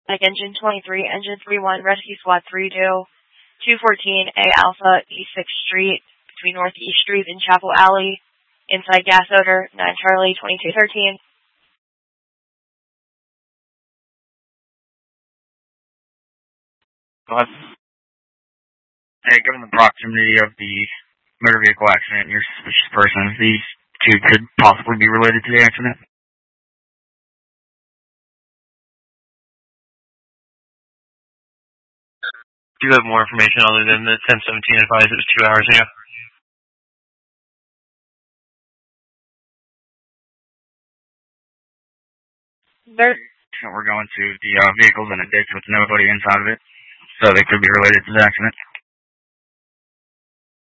like Engine 23, Engine 31, Rescue Squad 32, 214 A Alpha, East 6th Street, between Northeast Street and Chapel Alley, inside gas odor, 9 Charlie, 2213. Go ahead. Hey, given the proximity of the motor vehicle accident and your suspicious person, these two could possibly be related to the accident. Do you have more information other than the 1017 advised it was 2 hours ago? We're going to the vehicles in a ditch with nobody inside of it, so they could be related to the accident.